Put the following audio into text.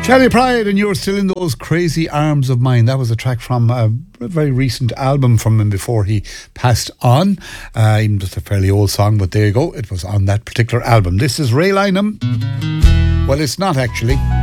Kelly Pride, and you're still in those crazy arms of mine. That was a track from a very recent album from him before he passed on. Even just a fairly old song, but there you go. It was on that particular album. This is Ray Lynham. Well, it's not actually.